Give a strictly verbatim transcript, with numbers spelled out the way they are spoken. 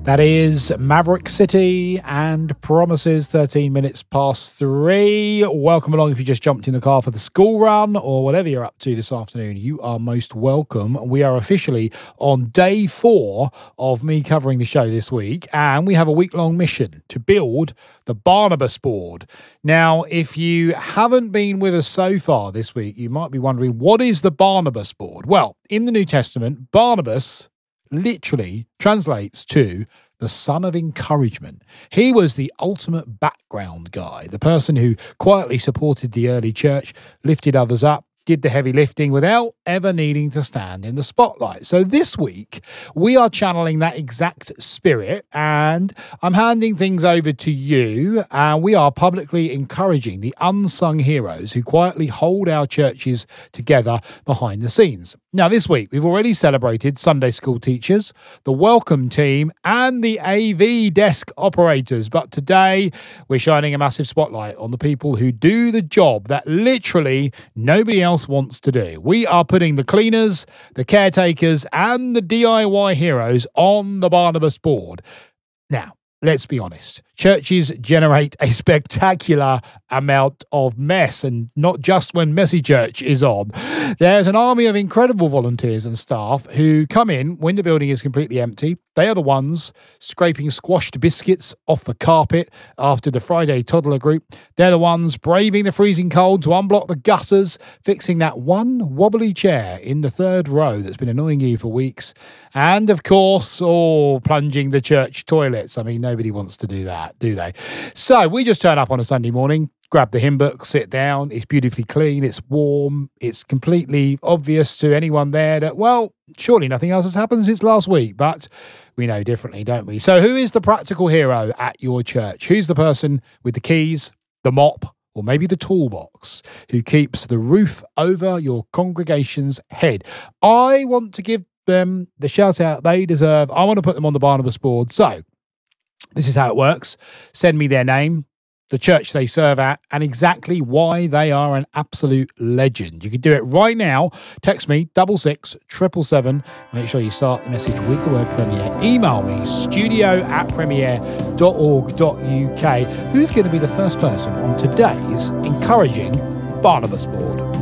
That is Maverick City and Promises, thirteen minutes past three. Welcome along if you just jumped in the car for the school run or whatever you're up to this afternoon. You are most welcome. We are officially on day four of me covering the show this week, and we have a week-long mission to build the Barnabas board. Now, if you haven't been with us so far this week, you might be wondering, what is the Barnabas board? Well, in the New Testament, Barnabas literally translates to the son of encouragement. He was the ultimate background guy, the person who quietly supported the early church, lifted others up, did the heavy lifting without ever needing to stand in the spotlight. So this week, we are channeling that exact spirit, and I'm handing things over to you, and we are publicly encouraging the unsung heroes who quietly hold our churches together behind the scenes. Now, this week, we've already celebrated Sunday school teachers, the welcome team, and the A V desk operators. But today, we're shining a massive spotlight on the people who do the job that literally nobody else wants to do. We are putting the cleaners, the caretakers, and the D I Y heroes on the Barnabas board. Now, let's be honest. Churches generate a spectacular amount of mess, and not just when Messy Church is on. There's an army of incredible volunteers and staff who come in when the building is completely empty. They are the ones scraping squashed biscuits off the carpet after the Friday toddler group. They're the ones braving the freezing cold to unblock the gutters, fixing that one wobbly chair in the third row that's been annoying you for weeks. And, of course, oh, plunging the church toilets. I mean, nobody wants to do that, do they? So we just turn up on a Sunday morning, grab the hymn book, sit down. It's beautifully clean. It's warm. It's completely obvious to anyone there that, well, surely nothing else has happened since last week, but we know differently, don't we? So who is the practical hero at your church? Who's the person with the keys, the mop, or maybe the toolbox who keeps the roof over your congregation's head? I want to give them the shout out they deserve. I want to put them on the Barnabas board. So this is how it works. Send me their name, the church they serve at, and exactly why they are an absolute legend. You can do it right now. Text me, double six, triple seven. Make sure you start the message with the word Premiere. Email me, studio at premiere dot org dot uk. Who's going to be the first person on today's encouraging Barnabas board?